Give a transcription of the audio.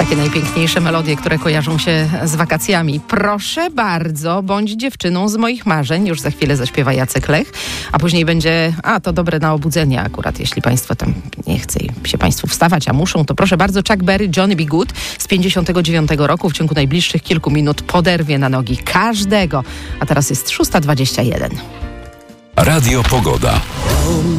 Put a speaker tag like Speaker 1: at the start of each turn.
Speaker 1: Takie najpiękniejsze melodie, które kojarzą się z wakacjami. Proszę bardzo, bądź dziewczyną z moich marzeń. Już za chwilę zaśpiewa Jacek Lech, a później będzie, to dobre na obudzenie akurat, jeśli państwo tam nie chce się państwu wstawać, a muszą, to proszę bardzo, Chuck Berry, Johnny B. Good z 59 roku w ciągu najbliższych kilku minut poderwie na nogi każdego. A teraz jest 6:21.
Speaker 2: Radio Pogoda.